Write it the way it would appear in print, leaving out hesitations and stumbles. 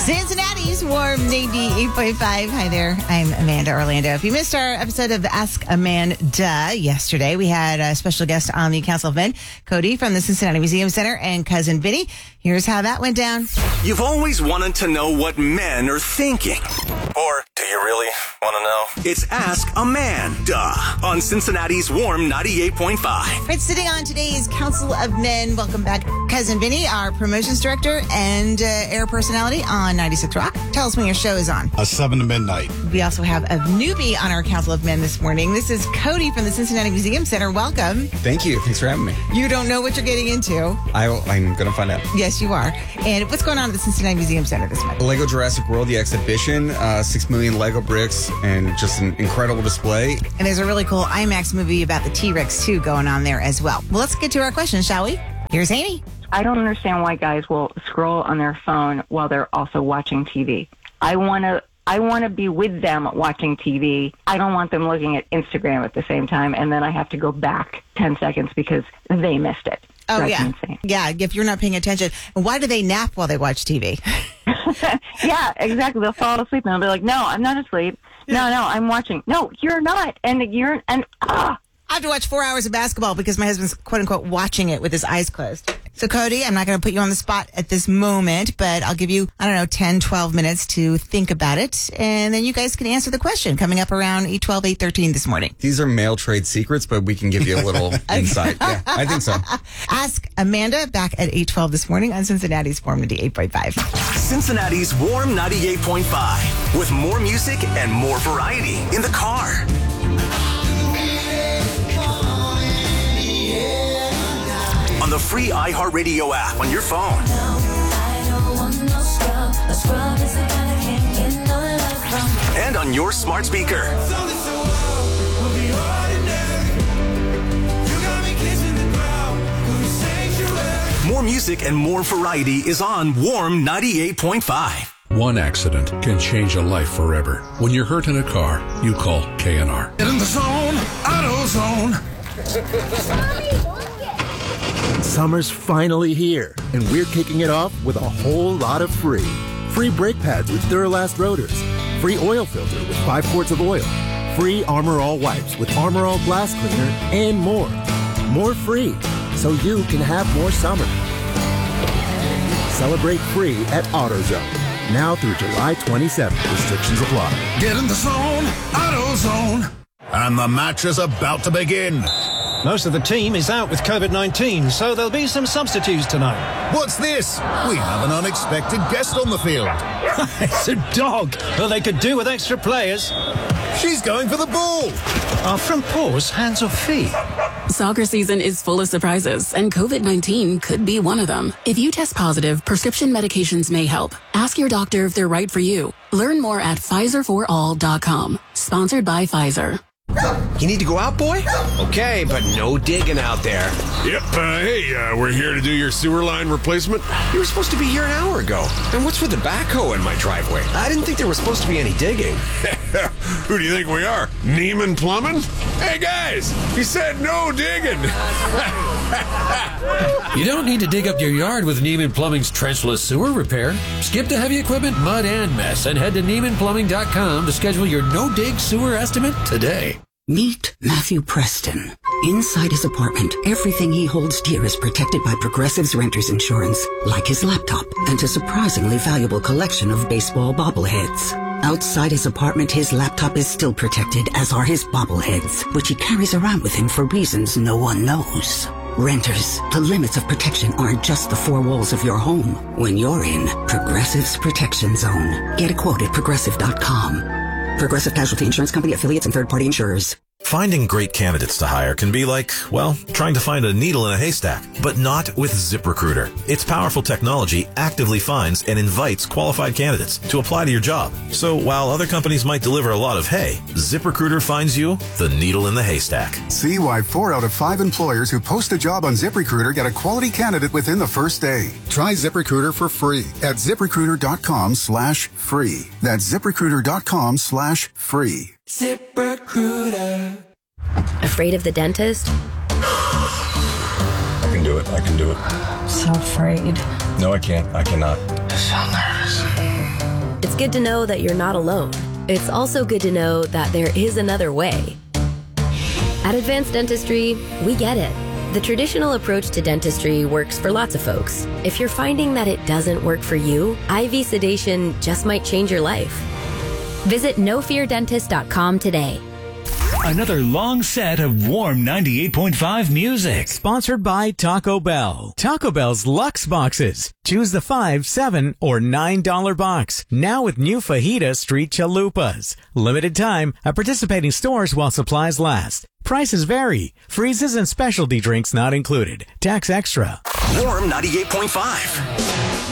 Cincinnati's warm 98.5. Hi there. I'm Amanda Orlando. If you missed our episode of Ask Amanda yesterday, we had a special guest on the Council of Men, Cody from the Cincinnati Museum Center, and cousin Vinny. Here's how that went down. You've always wanted to know what men are thinking. Or do you really want to know? It's Ask Amanda on Cincinnati's warm 98.5. Right, sitting on today's Council of Men, welcome back, cousin Vinny, our promotions director and air personality on 96 Rock. Tell us when your show is on. 7 to midnight. We also have a newbie on our Council of Men this morning. This is Cody from the Cincinnati Museum Center. Welcome. Thank you. Thanks for having me. You don't know what you're getting into. I'm going to find out. Yes, you are. And what's going on at the Cincinnati Museum Center this month? Lego Jurassic World, the exhibition, 6 million Lego bricks, and just an incredible display. And there's a really cool IMAX movie about the T-Rex, too, going on there as well. Well, let's get to our questions, shall we? Here's Amy. I don't understand why guys will scroll on their phone while they're also watching TV. I want to be with them watching TV. I don't want them looking at Instagram at the same time, and then I have to go back 10 seconds because they missed it. Oh, That's yeah. insane. Yeah, if you're not paying attention. And why do they nap while they watch TV? Yeah, exactly. They'll fall asleep, and they'll be like, no, I'm not asleep. No, I'm watching. No, you're not. I have to watch 4 hours of basketball because my husband's, quote unquote, watching it with his eyes closed. So, Cody, I'm not going to put you on the spot at this moment, but I'll give you, 10, 12 minutes to think about it. And then you guys can answer the question coming up around 8:12, 8:13 this morning. These are male trade secrets, but we can give you a little insight. Yeah, I think so. Ask Amanda back at 8:12 this morning on Cincinnati's Warm 98.5. Cincinnati's warm 98.5 with more music and more variety in the car. On the free iHeartRadio app on your phone. And on your smart speaker. More music and more variety is on Warm 98.5. One accident can change a life forever. When you're hurt in a car, you call KNR. Get in the zone, AutoZone. Summer's finally here, and we're kicking it off with a whole lot of free. Free brake pads with Duralast rotors. Free oil filter with 5 quarts of oil. Free Armor All wipes with Armor All glass cleaner, and more. More free, so you can have more summer. Celebrate free at AutoZone. Now through July 27th. Restrictions apply. Get in the zone, AutoZone. And the match is about to begin. Most of the team is out with COVID-19, so there'll be some substitutes tonight. What's this? We have an unexpected guest on the field. It's a dog. Well, they could do with extra players. She's going for the ball. Are front paws hands or feet? Soccer season is full of surprises, and COVID-19 could be one of them. If you test positive, prescription medications may help. Ask your doctor if they're right for you. Learn more at PfizerForAll.com. Sponsored by Pfizer. You need to go out, boy? Okay, but no digging out there. Yep, we're here to do your sewer line replacement. You were supposed to be here an hour ago. And what's with the backhoe in my driveway? I didn't think there was supposed to be any digging. Who do you think we are? Neiman Plumbing? Hey, guys, he said no digging. You don't need to dig up your yard with Neiman Plumbing's trenchless sewer repair. Skip the heavy equipment, mud, and mess, and head to NeimanPlumbing.com to schedule your no-dig sewer estimate today. Meet Matthew Preston. Inside his apartment, everything he holds dear is protected by Progressive's Renter's Insurance, like his laptop and a surprisingly valuable collection of baseball bobbleheads. Outside his apartment, his laptop is still protected, as are his bobbleheads, which he carries around with him for reasons no one knows. Renters, the limits of protection aren't just the 4 walls of your home. When you're in Progressive's Protection Zone, get a quote at Progressive.com. Progressive Casualty Insurance Company, affiliates, and third-party insurers. Finding great candidates to hire can be like, well, trying to find a needle in a haystack, but not with ZipRecruiter. Its powerful technology actively finds and invites qualified candidates to apply to your job. So while other companies might deliver a lot of hay, ZipRecruiter finds you the needle in the haystack. See why 4 out of 5 employers who post a job on ZipRecruiter get a quality candidate within the first day. Try ZipRecruiter for free at ZipRecruiter.com/free. That's ZipRecruiter.com/free. ZipRecruiter. Afraid of the dentist? I can do it. I can do it. So afraid. No, I can't. I cannot. So nervous. It's good to know that you're not alone. It's also good to know that there is another way. At Advanced Dentistry, we get it. The traditional approach to dentistry works for lots of folks. If you're finding that it doesn't work for you, IV sedation just might change your life. Visit nofeardentist.com today. Another long set of Warm 98.5 music. Sponsored by Taco Bell. Taco Bell's Luxe Boxes. Choose the $5, $7, or $9 box. Now with new Fajita Street Chalupas. Limited time at participating stores while supplies last. Prices vary. Freezes and specialty drinks not included. Tax extra. Warm 98.5.